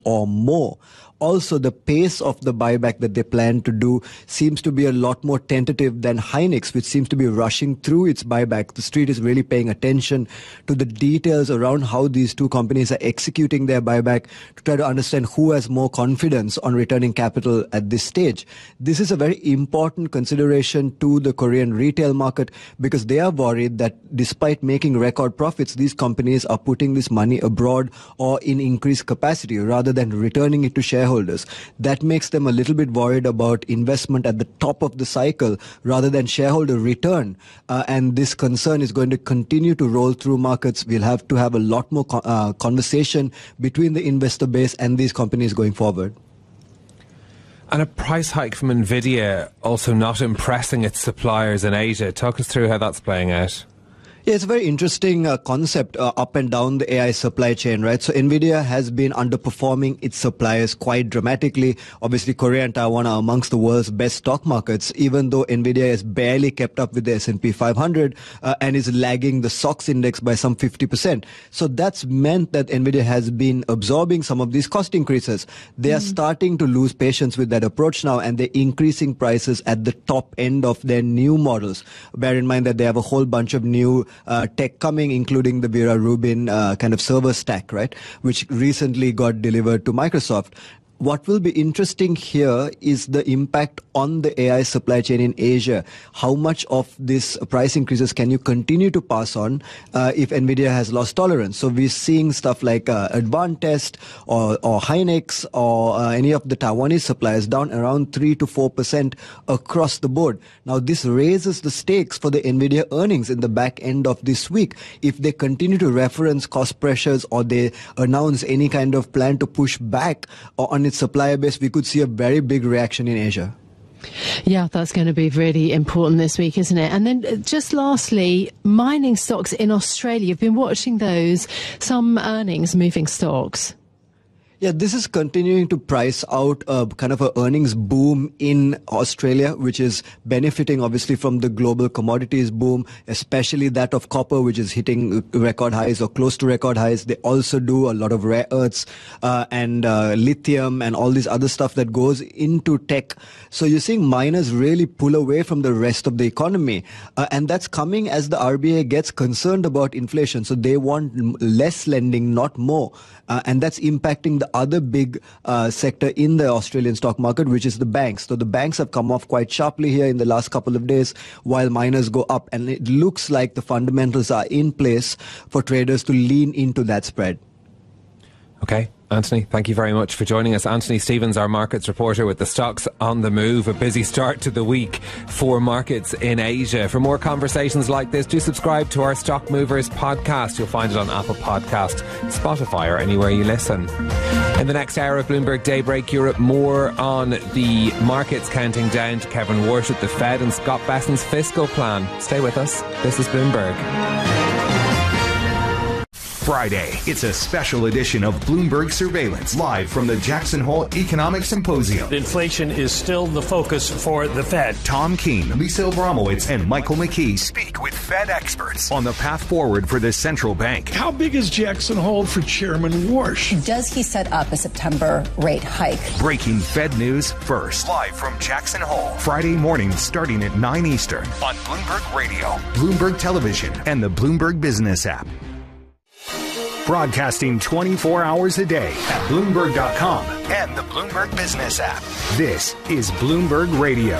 or more. Also, the pace of the buyback that they plan to do seems to be a lot more tentative than Hynix, which seems to be rushing through its buyback. The street is really paying attention to the details around how these two companies are executing their buyback to try to understand who has more confidence on returning capital at this stage. This is a very important consideration to the Korean retail market because they are worried that despite making record profits, these companies are putting this money abroad or in increased capacity rather than returning it to shareholders. That makes them a little bit worried about investment at the top of the cycle rather than shareholder return. And this concern is going to continue to roll through markets. We'll have to have a lot more conversation between the investor base and these companies going forward. And a price hike from NVIDIA also not impressing its suppliers in Asia. Talk us through how that's playing out. Yeah, it's a very interesting concept up and down the AI supply chain, right? So NVIDIA has been underperforming its suppliers quite dramatically. Obviously, Korea and Taiwan are amongst the world's best stock markets, even though NVIDIA has barely kept up with the S&P 500 and is lagging the SOX index by some 50%. So that's meant that NVIDIA has been absorbing some of these cost increases. They are starting to lose patience with that approach now, and they're increasing prices at the top end of their new models. Bear in mind that they have a whole bunch of new tech coming, including the Vera Rubin kind of server stack, right, which recently got delivered to Microsoft. What will be interesting here is the impact on the AI supply chain in Asia. How much of this price increases can you continue to pass on if NVIDIA has lost tolerance? So we're seeing stuff like Advantest or Hynix or any of the Taiwanese suppliers down around 3 to 4% across the board. Now, this raises the stakes for the NVIDIA earnings in the back end of this week. If they continue to reference cost pressures or they announce any kind of plan to push back on its supplier base, we could see a very big reaction in Asia. Yeah, that's going to be really important this week, isn't it? And then just lastly, mining stocks in Australia. You've been watching those, some earnings moving stocks. Yeah, this is continuing to price out a kind of a earnings boom in Australia, which is benefiting obviously from the global commodities boom, especially that of copper, which is hitting record highs or close to record highs. They also do a lot of rare earths and lithium and all this other stuff that goes into tech. So you're seeing miners really pull away from the rest of the economy. And that's coming as the RBA gets concerned about inflation. So they want less lending, not more. And that's impacting the other big sector in the Australian stock market, which is the banks. So the banks have come off quite sharply here in the last couple of days while miners go up. And it looks like the fundamentals are in place for traders to lean into that spread. Okay. Anthony, thank you very much for joining us. Anthony Stevens, our markets reporter with the stocks on the move. A busy start to the week for markets in Asia. For more conversations like this, do subscribe to our Stock Movers podcast. You'll find it on Apple Podcast, Spotify or anywhere you listen. In the next hour of Bloomberg Daybreak Europe, more on the markets counting down to Kevin Warsh at the Fed and Scott Bessent's fiscal plan. Stay with us. This is Bloomberg. Friday, it's a special edition of Bloomberg Surveillance, live from the Jackson Hole Economic Symposium. Inflation is still the focus for the Fed. Tom Keene, Lisa Abramowitz, and Michael McKee speak with Fed experts on the path forward for the central bank. How big is Jackson Hole for Chairman Warsh? Does he set up a September rate hike? Breaking Fed news first. Live from Jackson Hole. Friday morning starting at 9 Eastern on Bloomberg Radio, Bloomberg Television, and the Bloomberg Business app. Broadcasting 24 hours a day at Bloomberg.com and the Bloomberg Business app. This is Bloomberg Radio.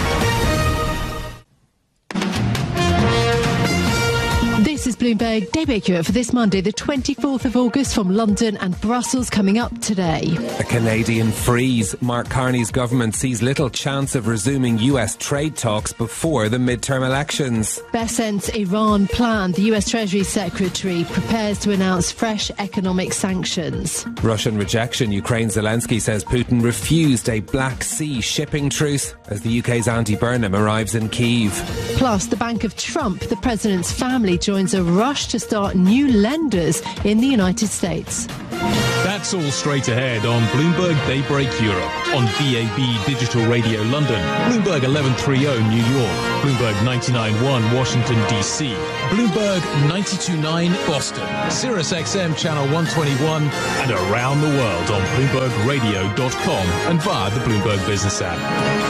This is Bloomberg Daybreak Europe for this Monday, the 24th of August, from London and Brussels, coming up today. A Canadian freeze. Mark Carney's government sees little chance of resuming US trade talks before the midterm elections. Bessent's Iran plan. The US Treasury Secretary prepares to announce fresh economic sanctions. Russian rejection. Ukraine's Zelensky says Putin refused a Black Sea shipping truce as the UK's Andy Burnham arrives in Kyiv. Plus, the Bank of Trump, the president's family, joins a rush to start new lenders in the United States. That's all straight ahead on Bloomberg Daybreak Europe, on DAB Digital Radio London, Bloomberg 1130 New York, Bloomberg 99.1 Washington DC, Bloomberg 92.9 Boston, Sirius XM Channel 121, and around the world on BloombergRadio.com and via the Bloomberg Business app.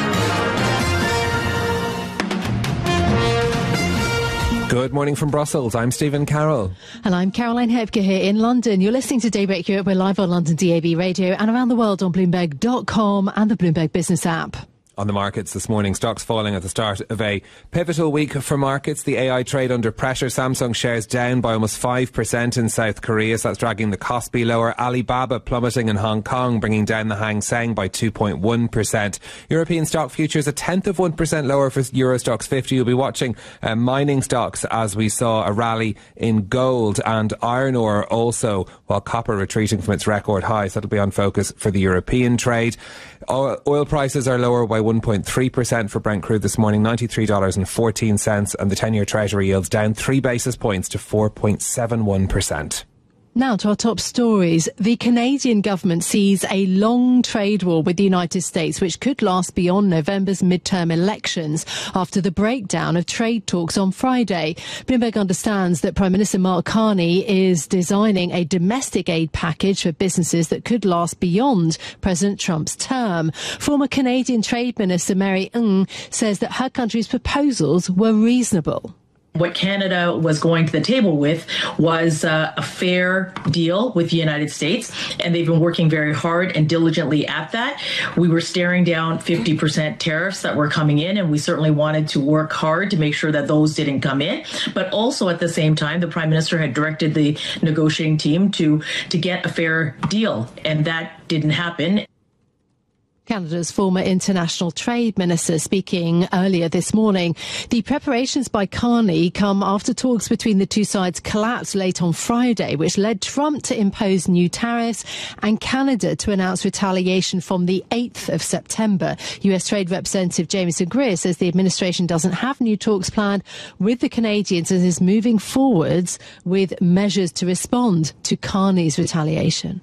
Good morning from Brussels. I'm Stephen Carroll. And I'm Caroline Hepker here in London. You're listening to Daybreak Europe. We're live on London DAB Radio and around the world on Bloomberg.com and the Bloomberg Business app. On the markets this morning, stocks falling at the start of a pivotal week for markets. The AI trade under pressure. Samsung shares down by almost 5% in South Korea, so that's dragging the Kospi lower. Alibaba plummeting in Hong Kong, bringing down the Hang Seng by 2.1%. European stock futures 0.1% lower for Euro Stoxx 50. You'll be watching mining stocks as we saw a rally in gold and iron ore also, while copper retreating from its record highs. That'll be on focus for the European trade. Oil prices are lower by 1.3% for Brent crude this morning, $93.14, and the 10-year Treasury yields down 3 basis points to 4.71%. Now to our top stories. The Canadian government sees a long trade war with the United States, which could last beyond November's midterm elections after the breakdown of trade talks on Friday. Bloomberg understands that Prime Minister Mark Carney is designing a domestic aid package for businesses that could last beyond President Trump's term. Former Canadian Trade Minister Mary Ng says that her country's proposals were reasonable. What Canada was going to the table with was a fair deal with the United States, and they've been working very hard and diligently at that. We were staring down 50% tariffs that were coming in, and we certainly wanted to work hard to make sure that those didn't come in. But also at the same time, the Prime Minister had directed the negotiating team to get a fair deal, and that didn't happen. Canada's former international trade minister speaking earlier this morning. The preparations by Carney come after talks between the two sides collapsed late on Friday, which led Trump to impose new tariffs and Canada to announce retaliation from the 8th of September. US Trade Representative Jameson Greer says the administration doesn't have new talks planned with the Canadians and is moving forwards with measures to respond to Carney's retaliation.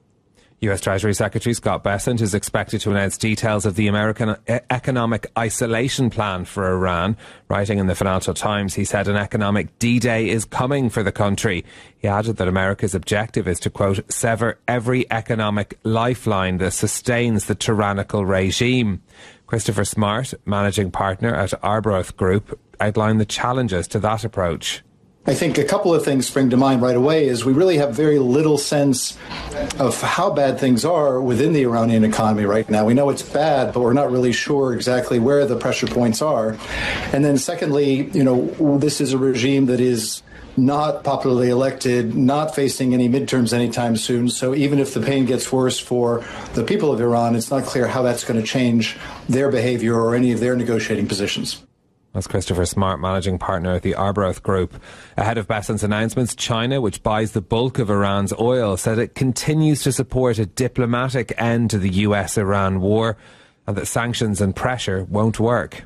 US Treasury Secretary Scott Bessent is expected to announce details of the American economic isolation plan for Iran. Writing in the Financial Times, he said an economic D-Day is coming for the country. He added that America's objective is to, quote, sever every economic lifeline that sustains the tyrannical regime. Christopher Smart, managing partner at Arbroath Group, outlined the challenges to that approach. I think a couple of things spring to mind right away is we really have very little sense of how bad things are within the Iranian economy right now. We know it's bad, but we're not really sure exactly where the pressure points are. And then secondly, this is a regime that is not popularly elected, not facing any midterms anytime soon. So even if the pain gets worse for the people of Iran, it's not clear how that's going to change their behavior or any of their negotiating positions. That's Christopher Smart, managing partner at the Arbroath Group. Ahead of Bessent's announcements, China, which buys the bulk of Iran's oil, said it continues to support a diplomatic end to the US-Iran war and that sanctions and pressure won't work.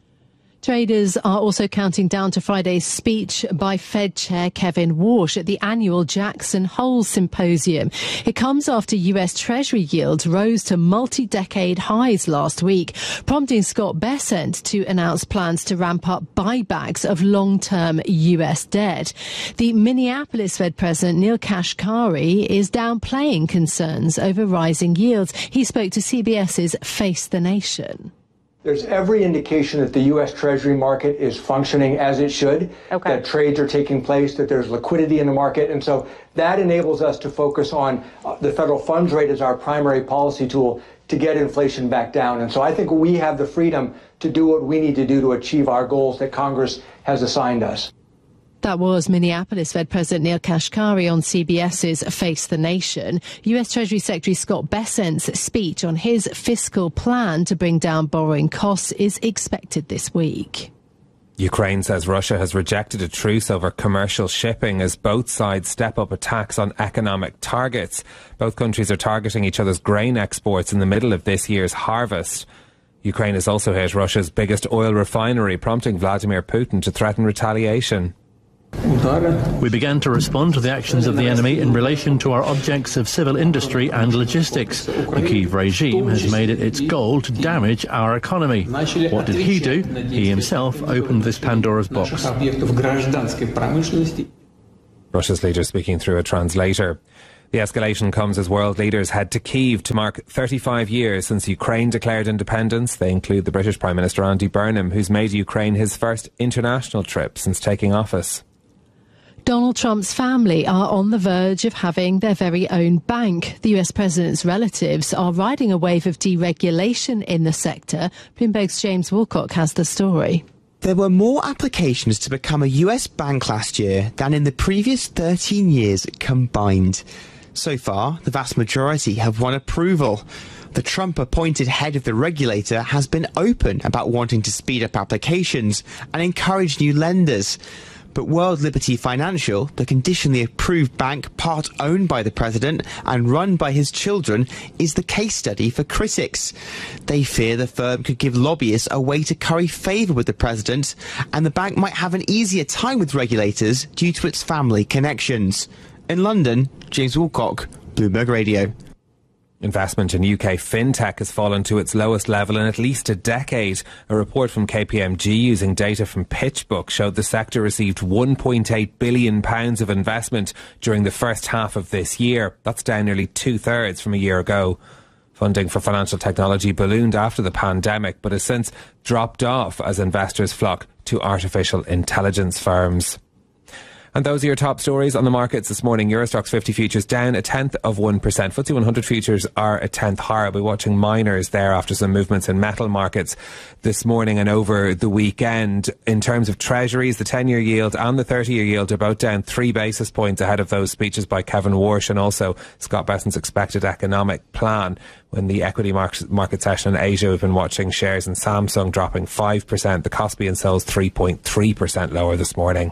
Traders are also counting down to Friday's speech by Fed Chair Kevin Warsh at the annual Jackson Hole Symposium. It comes after US Treasury yields rose to multi-decade highs last week, prompting Scott Bessent to announce plans to ramp up buybacks of long-term US debt. The Minneapolis Fed President Neel Kashkari is downplaying concerns over rising yields. He spoke to CBS's Face the Nation. There's every indication that the U.S. Treasury market is functioning as it should, that trades are taking place, that there's liquidity in the market. And so that enables us to focus on the federal funds rate as our primary policy tool to get inflation back down. And so I think we have the freedom to do what we need to do to achieve our goals that Congress has assigned us. That was Minneapolis Fed President Neel Kashkari on CBS's Face the Nation. US Treasury Secretary Scott Bessent's speech on his fiscal plan to bring down borrowing costs is expected this week. Ukraine says Russia has rejected a truce over commercial shipping as both sides step up attacks on economic targets. Both countries are targeting each other's grain exports in the middle of this year's harvest. Ukraine has also hit Russia's biggest oil refinery, prompting Vladimir Putin to threaten retaliation. We began to respond to the actions of the enemy in relation to our objects of civil industry and logistics. The Kyiv regime has made it its goal to damage our economy. What did he do? He himself opened this Pandora's box. Russia's leader speaking through a translator. The escalation comes as world leaders head to Kyiv to mark 35 years since Ukraine declared independence. They include the British Prime Minister Andy Burnham, who's made Ukraine his first international trip since taking office. Donald Trump's family are on the verge of having their very own bank. The US president's relatives are riding a wave of deregulation in the sector. Bloomberg's James Woolcock has the story. There were more applications to become a US bank last year than in the previous 13 years combined. So far, the vast majority have won approval. The Trump-appointed head of the regulator has been open about wanting to speed up applications and encourage new lenders. But World Liberty Financial, the conditionally approved bank part-owned by the president and run by his children, is the case study for critics. They fear the firm could give lobbyists a way to curry favour with the president, and the bank might have an easier time with regulators due to its family connections. In London, James Woolcock, Bloomberg Radio. Investment in UK fintech has fallen to its lowest level in at least a decade. A report from KPMG using data from PitchBook showed the sector received £1.8 billion of investment during the first half of this year. That's down nearly 2/3 from a year ago. Funding for financial technology ballooned after the pandemic, but has since dropped off as investors flock to artificial intelligence firms. And those are your top stories on the markets this morning. Eurostoxx 50 futures down 0.1%. FTSE 100 futures are 1/10 higher. We're watching miners there after some movements in metal markets this morning and over the weekend. In terms of treasuries, the 10-year yield and the 30-year yield are both down 3 basis points ahead of those speeches by Kevin Walsh and also Scott Bessent's expected economic plan. When the equity market session in Asia, we've been watching shares in Samsung dropping 5%. The Kospi and Seoul's 3.3% lower this morning.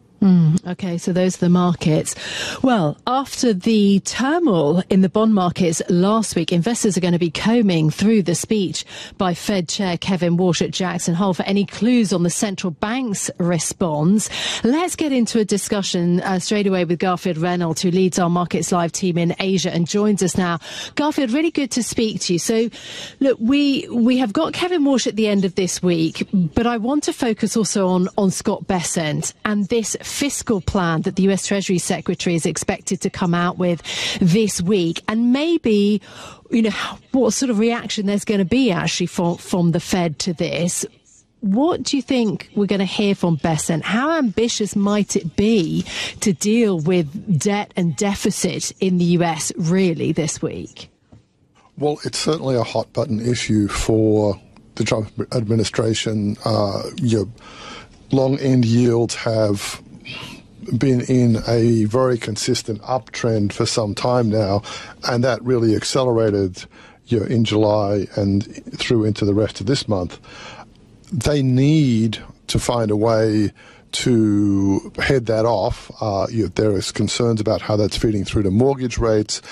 Okay, so those are the markets. Well, after the turmoil in the bond markets last week, investors are going to be combing through the speech by Fed Chair Kevin Walsh at Jackson Hole for any clues on the central bank's response. Let's get into a discussion straight away with Garfield Reynolds, who leads our Markets Live team in Asia and joins us now. Garfield, really good to speak to you. So, look, we have got Kevin Walsh at the end of this week, but I want to focus also on Scott Bessent and this fiscal plan that the US Treasury Secretary is expected to come out with this week, and maybe, you know, what sort of reaction there's going to be actually from the Fed to this. What do you think we're going to hear from Bessent? How ambitious might it be to deal with debt and deficit in the US really this week? Well, it's certainly a hot button issue for the Trump administration. Long end yields have been in a very consistent uptrend for some time now, and that really accelerated in July and through into the rest of this month. They need to find a way to head that off. There is concerns about how that's feeding through to mortgage rates.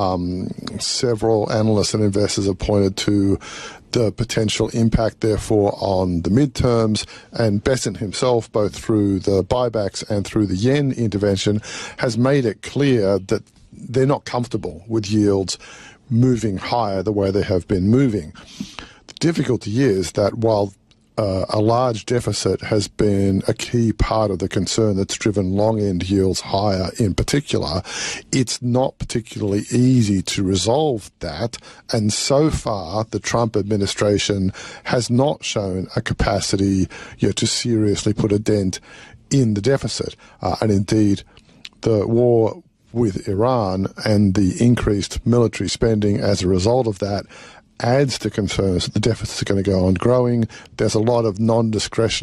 Several analysts and investors have pointed to the potential impact, therefore, on the midterms, and Bessent himself, both through the buybacks and through the yen intervention, has made it clear that they're not comfortable with yields moving higher the way they have been moving. The difficulty is that while a large deficit has been a key part of the concern that's driven long-end yields higher in particular, it's not particularly easy to resolve that, and so far the Trump administration has not shown a capacity to seriously put a dent in the deficit. And indeed, the war with Iran and the increased military spending as a result of that adds to concerns that the deficits are going to go on growing. There's a lot of non-discretionary